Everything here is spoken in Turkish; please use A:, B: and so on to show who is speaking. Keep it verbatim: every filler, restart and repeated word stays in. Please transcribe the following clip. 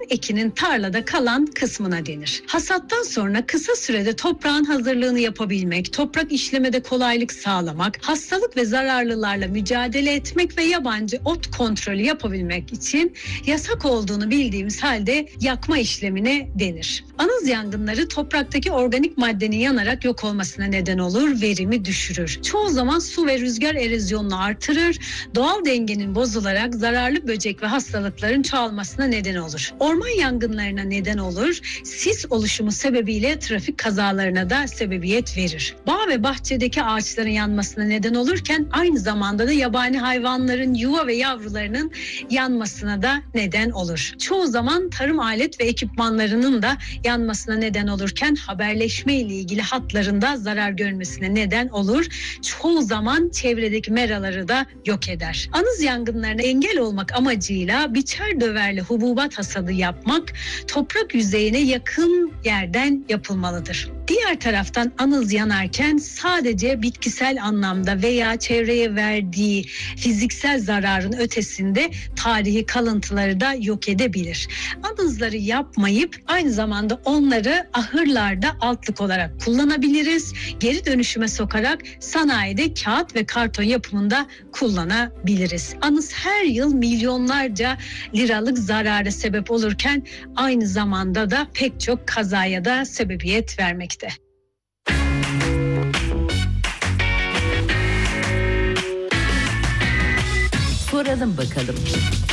A: ekinin tarlada kalan kısmına denir. Hasattan sonra kısa sürede toprağın hazırlığını yapabilmek, toprak işlemede kolaylık sağlamak, hastalık ve zararlılarla mücadele etmek ve yabancı ot kontrolü yapabilmek için yasak olduğunu bildiğimiz halde yakma işlemine denir. Anız yangınları topraktaki organik maddenin yanarak yok olmasına neden olur, verimi düşürür. Çoğu zaman su ve rüzgar erozyonunu artırır, doğal dengenin bozularak zararlı böcek ve hastalıkların çoğalmasına neden olur. Orman yangınlarına neden olur, sis oluşumu sebebiyle trafik kazalarına da sebebiyet verir. Bağ ve bahçedeki ağaçların yanmasına neden olurken aynı zamanda da yabani hayvanların yuva ve yavrularının yanmasına da neden olur. Çoğu zaman tarım alet ve ekipmanlarının da yanmasına neden olurken haberleşme ile ilgili hatlarında zarar görmesine neden olur. Çoğu zaman çevredeki meraları da yok eder. Anız yangınlarına engel olmak amacıyla biçer döverli hububat hasadı yapmak toprak yüzeyine yakın yerden yapılmalıdır. Diğer taraftan anız yanarken sadece bitkisel anlamda veya çevreye verdiği fiziksel zararın ötesinde tarihi kalıntıları da yok edebilir. Anızları yapmayıp aynı zamanda onları ahırlarda altlık olarak kullanabiliriz. Geri dönüşüme sokarak sanayide kağıt ve karton yapımında kullanabiliriz. Anız her yıl milyonlarca liralık zarara sebep olurken aynı zamanda da pek çok kazaya da sebebiyet vermekte.
B: Soralım bakalım.